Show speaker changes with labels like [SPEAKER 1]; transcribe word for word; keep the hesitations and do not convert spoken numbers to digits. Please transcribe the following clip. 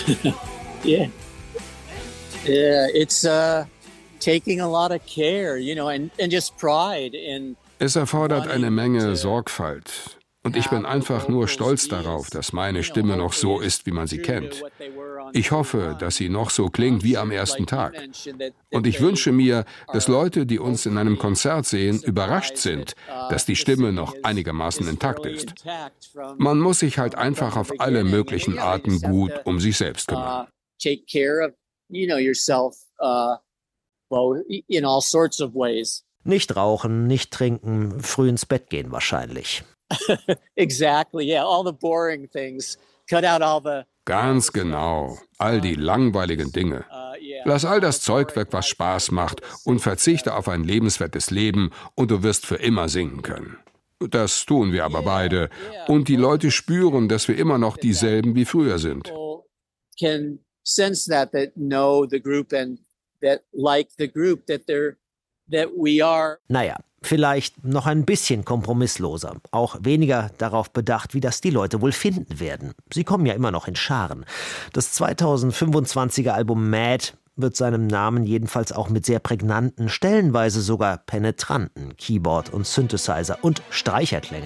[SPEAKER 1] Yeah. Yeah, it's uh, taking a lot of care, you know, and, and just pride in.
[SPEAKER 2] Es erfordert eine Menge Sorgfalt. Und ich bin einfach nur stolz darauf, dass meine Stimme noch so ist, wie man sie kennt. Ich hoffe, dass sie noch so klingt wie am ersten Tag. Und ich wünsche mir, dass Leute, die uns in einem Konzert sehen, überrascht sind, dass die Stimme noch einigermaßen intakt ist. Man muss sich halt einfach auf alle möglichen Arten gut um sich selbst kümmern.
[SPEAKER 3] Nicht rauchen, nicht trinken, früh ins Bett gehen wahrscheinlich.
[SPEAKER 1] Exactly, yeah, all the boring things. Cut out all the.
[SPEAKER 2] Ganz genau, all die langweiligen Dinge. Lass all das Zeug weg, was Spaß macht, und verzichte auf ein lebenswertes Leben, und du wirst für immer singen können. Das tun wir aber beide, und die Leute spüren, dass wir immer noch dieselben wie früher sind.
[SPEAKER 1] Can sense that, that know the group and that like the group that they're that we are.
[SPEAKER 3] Naja, vielleicht noch ein bisschen kompromissloser, auch weniger darauf bedacht, wie das die Leute wohl finden werden. Sie kommen ja immer noch in Scharen. Das zweitausendfünfundzwanziger Album Mad wird seinem Namen jedenfalls auch mit sehr prägnanten, stellenweise sogar penetranten Keyboard- und Synthesizer- und Streicherklängen